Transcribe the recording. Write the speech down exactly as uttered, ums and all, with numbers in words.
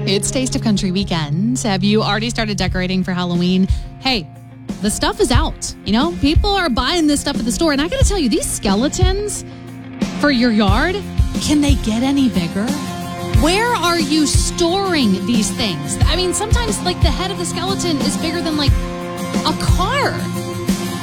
It's Taste of Country weekend. Have you already started decorating for Halloween? Hey, the stuff is out. You know, people are buying this stuff at the store. And I got to tell you, these skeletons for your yard, can they get any bigger? Where are you storing these things? I mean, sometimes like the head of the skeleton is bigger than like a car.